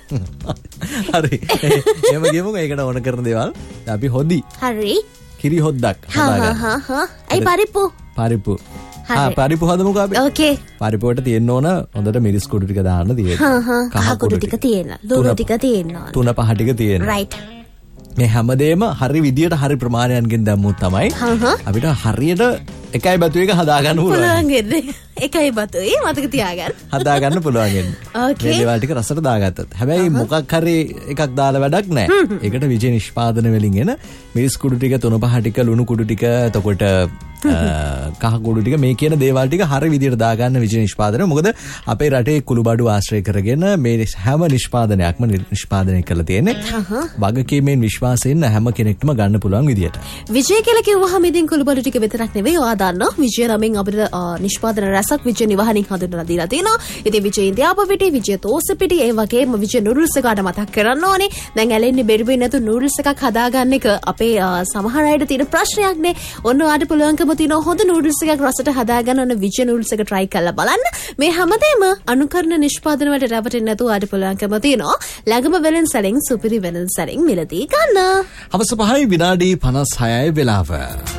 හරි. එහෙම ගියමුකෝ. ඒකට ඕන කරන දේවල්. අපි හොදි. හරි. කිරි හොද්දක් හදාගන්න. අයි පරිප්පු. පරිප්පු. පරිප්පු හදමුකෝ අපි. ඕකේ. පරිප්පුවට තියෙන්න ඕන හොඳට මිරිස් කුඩු ටික දාන්න තියෙනවා. කහ කුඩු ටික තියෙනවා. ලුණු ටික තියෙනවා. තුන පහ ටික තියෙනවා. රයිට්. මේ හැමදේම හරි විදියට හරි ප්‍රමාණයන්ගෙන් දැම්මුත් තමයි අපිට හරියට එකයි බතු එක හදාගන්න පුළුවන්. එකයි බතුයි මතක තියාගන්න. හදාගන්න පුළුවන් වෙන්නේ. ඕකේ. මේ දේවල් ටික රසට දාගත්තත්. හැබැයි මොකක් හරි එකක් දාලා වැඩක් නැහැ. ඒකට විජේ නිෂ්පාදන වලින් එන මිරිස් කුඩු ටික, තුන පහ ටික, ලුණු කුඩු ටික, එතකොට කහ කුඩු ටික මේ කියන දේවල් ටික හරි විදියට දාගන්න විජේ නිෂ්පාදනය. මොකද අපේ රටේ කුළුබඩු ආශ්‍රය කරගෙන මේ හැම නිෂ්පාදනයක්ම නිෂ්පාදනය කරලා තියෙන්නේ. වගකීමෙන් විශ්වාසයෙන් හැම කෙනෙක්ටම ගන්න පුළුවන් විදියට. විජේ කියලා කිව්වහම ඉතින් කුළුබඩු ටික විතරක් නෙවෙයි. ඔයා දන්නවා විජේ නමින් අපිට නිෂ්පාදන රසක් විජේ නිවහනින් හඳුන්වලා දීලා තියෙනවා. ඉතින් විජේ ඉන්දියාප පිටි, විජේ තෝස පිටි, ඒ වගේම විජේ නූඩල්ස් එකට මතක් කරන්න ඕනේ. දැන් ඇලෙන්නේ බෙරිබෙන්නේ නැතු නූඩල්ස් එකක් හදාගන්න එක අපේ සමහර අයට තියෙන ප්‍රශ්නයක් නේ. ඔන්න ඔයාට පුළුවන්කම තියෙනවා හොඳ නූඩල්ස් එකක් රසට හදාගන්න ඕන විජේ නූඩල්ස් එක try කරලා බලන්න. මේ හැමදේම අනුකරණ නිෂ්පාදන වලට රැවටෙන්නේ නැතුව ඔයාට පුළුවන්කම තියෙනවා. ළඟම වෙලෙන් සැලෙන් සුපිරි වෙලෙන් සැලෙන් මිලදී ගන්න. අවස 5 විනාඩි 56 වෙලාව.